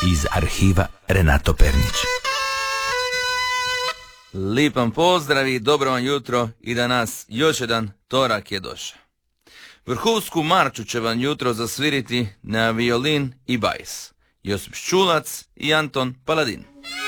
iz arhiva Renato Pernić. Lipan pozdrav i dobro vam jutro i danas još jedan torak je došao. Vrhovsku marču će vam jutro zasviriti na violin i bajs Josip Ščulac i Anton Paladin.